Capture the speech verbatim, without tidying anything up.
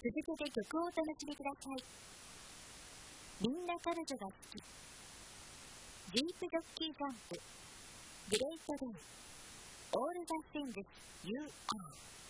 続けて曲をお楽しみください。みんな彼女が好き、ディープジョッキージャンプ、グレートデイ、オールザシングス You Are。